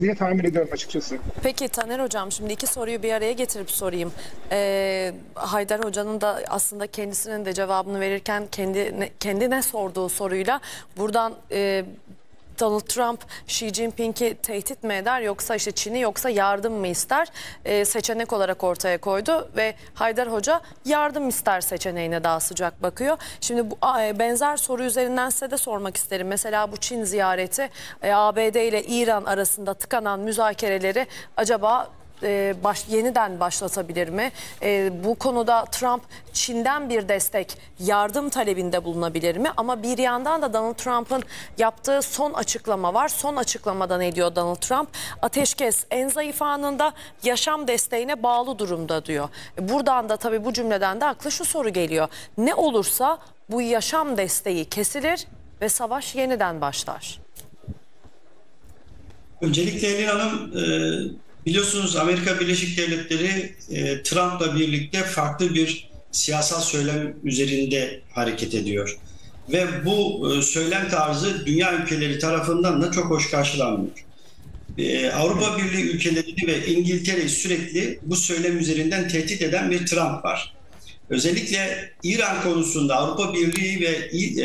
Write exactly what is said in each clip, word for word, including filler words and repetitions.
diye tahmin ediyorum açıkçası. Peki Taner Hocam, şimdi iki soruyu bir araya getirip sorayım. Ee, Haydar Hoca'nın da aslında kendisinin de cevabını verirken kendi, kendine sorduğu soruyla buradan e, Donald Trump Xi Jinping'i tehdit mi eder, yoksa işte Çin'i, yoksa yardım mı ister e, seçenek olarak ortaya koydu ve Haydar Hoca yardım ister seçeneğine daha sıcak bakıyor. Şimdi bu benzer soru üzerinden size de sormak isterim. Mesela bu Çin ziyareti e, A B D ile İran arasında tıkanan müzakereleri acaba e, baş, yeniden başlatabilir mi? E, bu konuda Trump Çin'den bir destek, yardım talebinde bulunabilir mi? Ama bir yandan da Donald Trump'ın yaptığı son açıklama var. Son açıklamada ne diyor Donald Trump? Ateşkes en zayıf anında yaşam desteğine bağlı durumda diyor. E, buradan da tabii bu cümleden de aklı şu soru geliyor. Ne olursa bu yaşam desteği kesilir ve savaş yeniden başlar. Öncelikle Elin Hanım, biliyorsunuz Amerika Birleşik Devletleri Trump'la birlikte farklı bir siyasal söylem üzerinde hareket ediyor. Ve bu söylem tarzı dünya ülkeleri tarafından da çok hoş karşılanmıyor. Avrupa Birliği ülkelerini ve İngiltere'yi sürekli bu söylem üzerinden tehdit eden bir Trump var. Özellikle İran konusunda Avrupa Birliği ve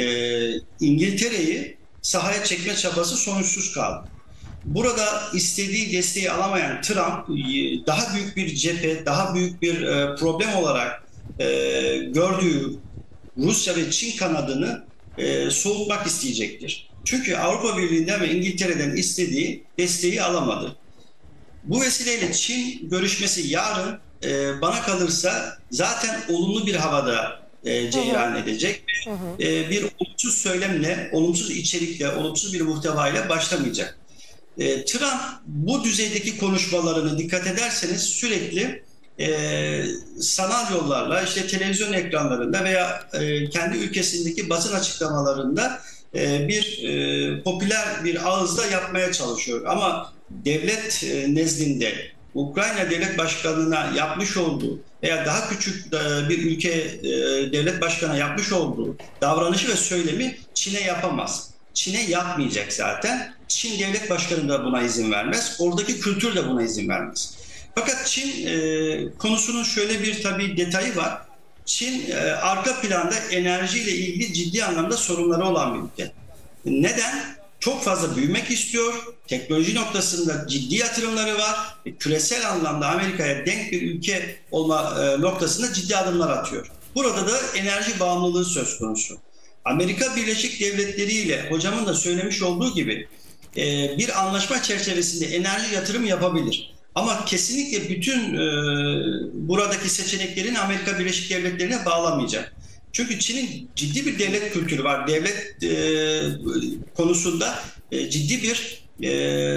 İngiltere'yi sahaya çekme çabası sonuçsuz kaldı. Burada istediği desteği alamayan Trump daha büyük bir cephe, daha büyük bir problem olarak gördüğü Rusya ve Çin kanadını soğutmak isteyecektir. Çünkü Avrupa Birliği'nden ve İngiltere'den istediği desteği alamadı. Bu vesileyle Çin görüşmesi yarın bana kalırsa zaten olumlu bir havada cereyan edecek. Hı hı. Bir olumsuz söylemle, olumsuz içerikle, olumsuz bir muhtevayla başlamayacak. Trump bu düzeydeki konuşmalarını dikkat ederseniz sürekli e, sanal yollarla, işte televizyon ekranlarında veya e, kendi ülkesindeki basın açıklamalarında e, bir e, popüler bir ağızda yapmaya çalışıyor. Ama devlet e, nezdinde Ukrayna Devlet Başkanı'na yapmış olduğu veya daha küçük e, bir ülke e, devlet başkanına yapmış olduğu davranışı ve söylemi Çin'e yapamaz. Çin'e yapmayacak zaten. Çin devlet başkanı da buna izin vermez. Oradaki kültür de buna izin vermez. Fakat Çin e, konusunun şöyle bir tabii detayı var. Çin e, arka planda enerjiyle ilgili ciddi anlamda sorunları olan bir ülke. Neden? Çok fazla büyümek istiyor. Teknoloji noktasında ciddi yatırımları var. E, küresel anlamda Amerika'ya denk bir ülke olma e, noktasında ciddi adımlar atıyor. Burada da enerji bağımlılığı söz konusu. Amerika Birleşik Devletleri ile hocamın da söylemiş olduğu gibi e, bir anlaşma çerçevesinde enerji yatırım yapabilir. Ama kesinlikle bütün e, buradaki seçeneklerin Amerika Birleşik Devletleri'ne bağlamayacak. Çünkü Çin'in ciddi bir devlet kültürü var. Devlet e, konusunda e, ciddi bir e,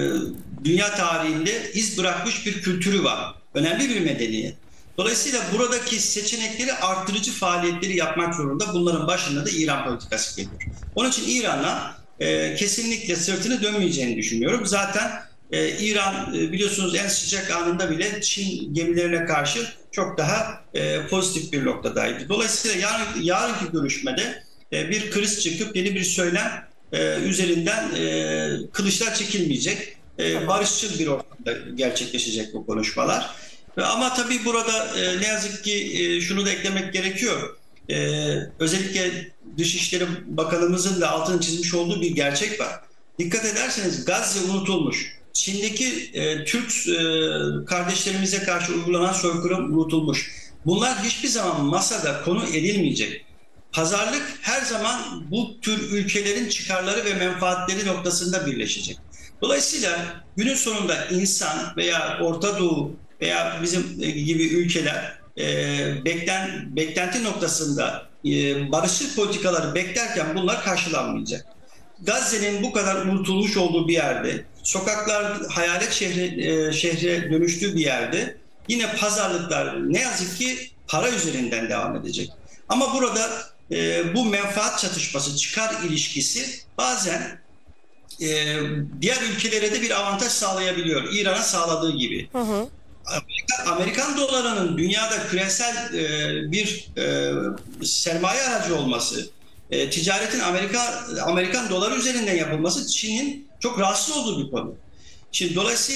dünya tarihinde iz bırakmış bir kültürü var. Önemli bir medeniyet. Dolayısıyla buradaki seçenekleri arttırıcı faaliyetleri yapmak zorunda. Bunların başında da İran politikası geliyor. Onun için İran'a e, kesinlikle sırtını dönmeyeceğini düşünüyorum. Zaten e, İran e, biliyorsunuz en sıcak anında bile Çin gemilerine karşı çok daha e, pozitif bir noktadaydı. Dolayısıyla yarın, yarınki görüşmede e, bir kriz çıkıp yeni bir söylem e, üzerinden e, kılıçlar çekilmeyecek. E, barışçıl bir ortamda gerçekleşecek bu konuşmalar. Ama tabii burada e, ne yazık ki e, şunu da eklemek gerekiyor. E, özellikle Dışişleri Bakanımızın da altını çizmiş olduğu bir gerçek var. Dikkat ederseniz Gazze unutulmuş. Çin'deki e, Türk e, kardeşlerimize karşı uygulanan soykırım unutulmuş. Bunlar hiçbir zaman masada konu edilmeyecek. Pazarlık her zaman bu tür ülkelerin çıkarları ve menfaatleri noktasında birleşecek. Dolayısıyla günün sonunda insan veya Orta Doğu veya bizim gibi ülkeler e, beklen, beklenti noktasında e, barışçıl politikaları beklerken bunlar karşılanmayacak. Gazze'nin bu kadar unutulmuş olduğu bir yerde, sokaklar hayalet şehre, e, şehre dönüştüğü bir yerde yine pazarlıklar ne yazık ki para üzerinden devam edecek. Ama burada e, bu menfaat çatışması, çıkar ilişkisi bazen e, diğer ülkelere de bir avantaj sağlayabiliyor. İran'a sağladığı gibi. Hı hı. Amerikan, Amerikan dolarının dünyada küresel e, bir e, sermaye aracı olması, e, ticaretin Amerika Amerikan doları üzerinden yapılması Çin'in çok rahatsız olduğu bir konu. Şimdi dolayısıyla